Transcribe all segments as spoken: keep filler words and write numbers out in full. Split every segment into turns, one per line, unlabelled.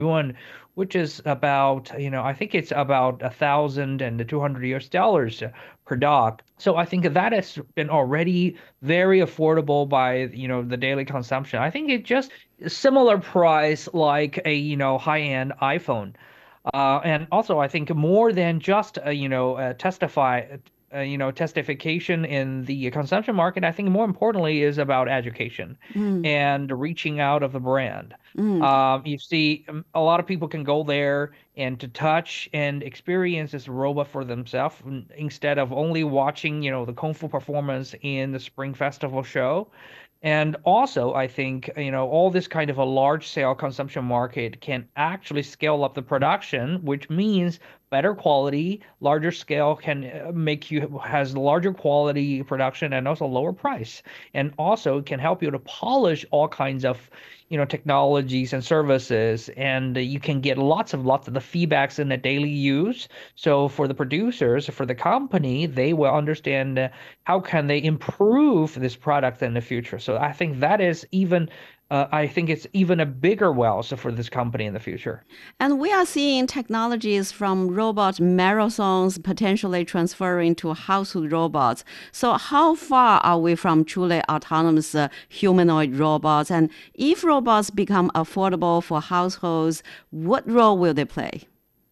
yuan, which is about, you know, I think it's about a thousand and two hundred U S dollars per dog. So I think that has been already very affordable by, you know, the daily consumption. I think it just similar price like a, you know, high-end iPhone. Uh, and also, I think more than just uh, you know uh, testify, uh, you know testification in the consumption market. I think more importantly is about education
Mm,
and reaching out of the brand.
mm.
Um, you see, um, a lot of people can go there and to touch and experience this robot for themselves instead of only watching, you know, the Kung Fu performance in the Spring Festival show. And also, I think, you know, all this kind of a large scale consumption market can actually scale up the production, which means better quality, larger scale can uh, make you has larger quality production and also lower price. And also it can help you to polish all kinds of, you know, technologies and services. And you can get lots of lots of the feedbacks in the daily use. So for the producers, for the company, they will understand uh, how can they improve this product in the future? So I think that is even, uh, I think it's even a bigger well so for this company in the future.
And we are seeing technologies from robot marathons potentially transferring to household robots. So, how far are we from truly autonomous uh, humanoid robots? And if robots become affordable for households, what role will they play?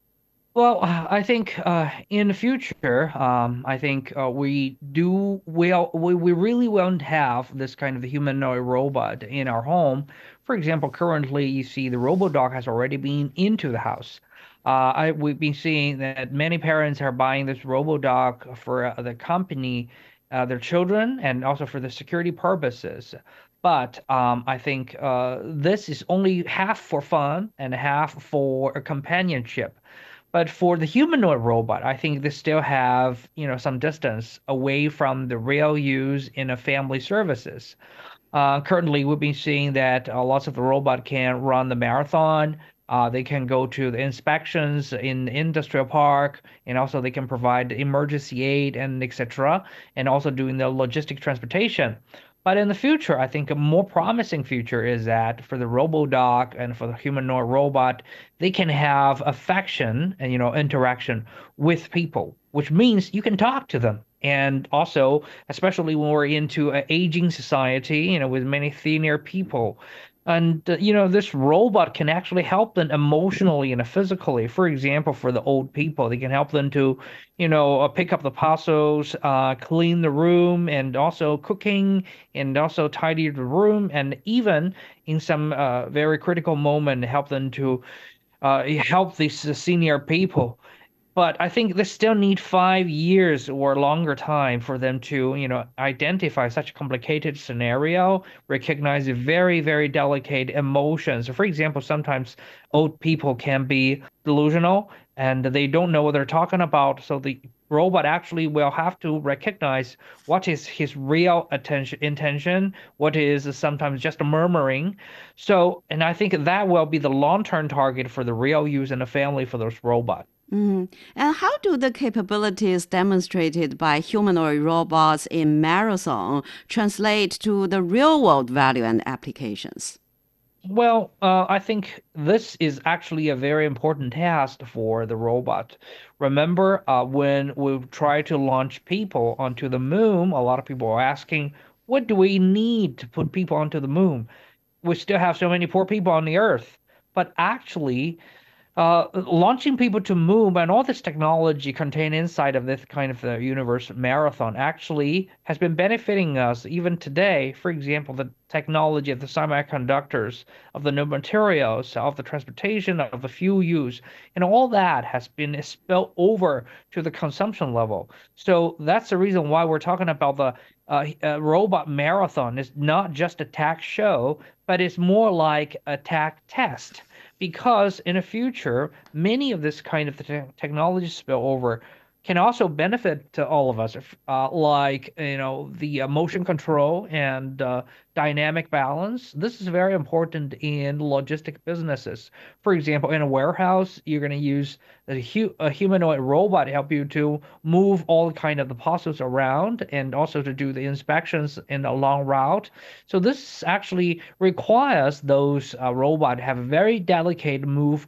Well, uh, I think uh, in the future, um, I think uh, we do well. We, we really won't have this kind of humanoid robot in our home. For example, currently you see the RoboDog has already been into the house. Uh, I we've been seeing that many parents are buying this RoboDog for uh, the company, uh, their children, and also for the security purposes. But um, I think uh, this is only half for fun and half for a companionship. But for the humanoid robot, I think they still have, you know, some distance away from the real use in a family services. Uh, currently, we've been seeing that uh, lots of the robot can run the marathon. Uh, they can go to the inspections in the industrial park, and also they can provide emergency aid and et cetera. And also doing the logistic transportation. But in the future, I think a more promising future is that for the RoboDog and for the humanoid robot, they can have affection and, you know, interaction with people, which means you can talk to them. And also, especially when we're into an aging society, you know, with many senior people. And, uh, you know, this robot can actually help them emotionally and physically. For example, for the old people, they can help them to, you know, uh, pick up the parcels, uh, clean the room, and also cooking, and also tidy the room, and even in some uh, very critical moment, help them to uh, help these uh, senior people. But I think they still need five years or longer time for them to, you know, identify such a complicated scenario, recognize very, very delicate emotions. For example, sometimes old people can be delusional and they don't know what they're talking about. So the robot actually will have to recognize what is his real attention intention, what is sometimes just a murmuring. So, and I think that will be the long-term target for the real use in the family for those robots.
Mhm. And how do the capabilities demonstrated by humanoid robots in Marathon translate to the real world value and applications?
Well, uh, I think this is actually a very important task for the robot. Remember, uh, when we tried to launch people onto the moon, a lot of people are asking, what do we need to put people onto the moon? We still have so many poor people on the Earth. But actually, uh, launching people to moon and all this technology contained inside of this kind of the universe marathon actually has been benefiting us even today. For example, the technology of the semiconductors, of the new materials, of the transportation, of the fuel use, and all that has been spilled over to the consumption level. So that's the reason why we're talking about the uh, uh, robot marathon. It's not just a tech show, but it's more like a tech test because in the future, many of this kind of te technology spill over. can also benefit to all of us, uh, like you know the uh, motion control and uh, dynamic balance. This is very important in logistic businesses. For example, in a warehouse, you're going to use a, hu a humanoid robot to help you to move all kind of the parcels around and also to do the inspections in a long route. So this actually requires those uh, robot have a very delicate move